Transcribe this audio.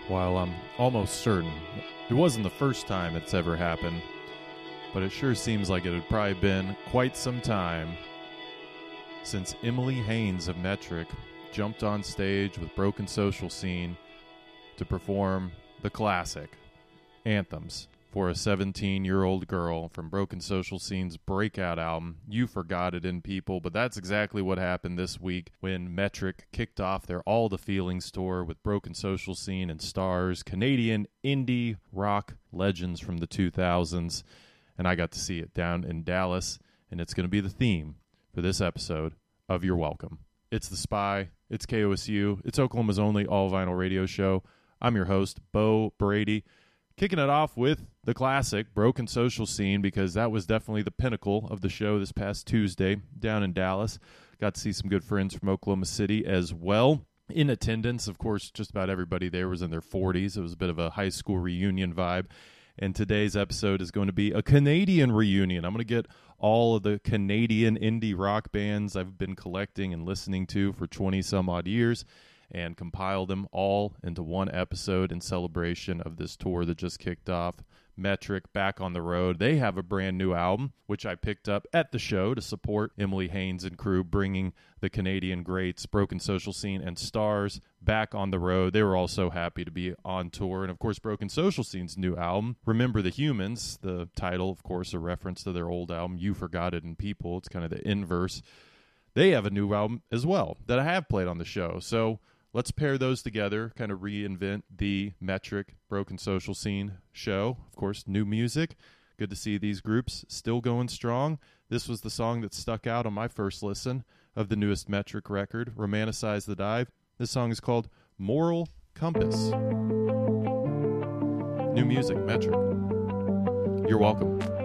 While I'm almost certain it wasn't the first time it's ever happened, but it sure seems like it had probably been quite some time since Emily Haynes of Metric jumped on stage with Broken Social Scene to perform the classic Anthems for a 17-year-old girl from Broken Social Scene's breakout album, You Forgot It in People. But that's exactly what happened this week when Metric kicked off their All the Feelings tour with Broken Social Scene and stars, Canadian indie rock legends from the 2000s. And I got to see it down in Dallas, and it's going to be the theme for this episode of You're Welcome. It's The Spy, it's KOSU, it's Oklahoma's only all-vinyl radio show. I'm your host, Bo Brady. Kicking it off with the classic Broken Social Scene, because that was definitely the pinnacle of the show this past Tuesday down in Dallas. Got to see some good friends from Oklahoma City as well. In attendance, of course, just about everybody there was in their 40s. It was a bit of a high school reunion vibe. And today's episode is going to be a Canadian reunion. I'm going to get all of the Canadian indie rock bands I've been collecting and listening to for 20-some-odd years and compile them all into one episode in celebration of this tour that just kicked off. Metric back on the road. They have a brand new album, which I picked up at the show to support Emily Haynes and crew, bringing the Canadian greats, Broken Social Scene and Stars, back on the road. They were all so happy to be on tour. And, of course, Broken Social Scene's new album, Remember the Humans, the title, of course, a reference to their old album, You Forgot It in People. It's kind of the inverse. They have a new album as well that I have played on the show. So let's pair those together, kind of reinvent the Metric Broken Social Scene show. Of course, new music. Good to see these groups still going strong. This was the song that stuck out on my first listen of the newest Metric record, Romanticize the Dive. This song is called Moral Compass. New music, Metric. You're welcome.